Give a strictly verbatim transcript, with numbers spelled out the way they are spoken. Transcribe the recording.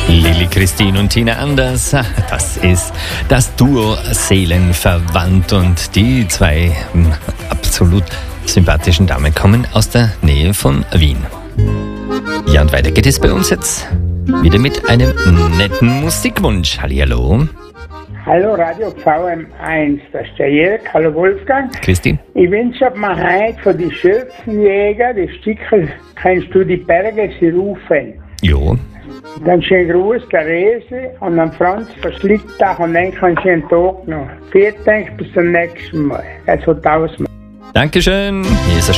Lilly Christine und Tina Anders, das ist das Duo Seelenverwandt und die zwei absolut sympathischen Damen kommen aus der Nähe von Wien. Ja, und weiter geht es bei uns jetzt wieder mit einem netten Musikwunsch. Hallihallo. Hallo Radio V M eins, das ist der Jörg. Hallo Wolfgang. Christi. Ich wünsche mir heute von den Schürzenjäger, die Stücke kannst du die Berge sie rufen. Jo. Dann schönen Gruß, der Rese und dann Franz von Schlittach und dann einen schönen Tag noch. Vielen Dank, bis zum nächsten Mal. Also tausendmal. Dankeschön. Hier ist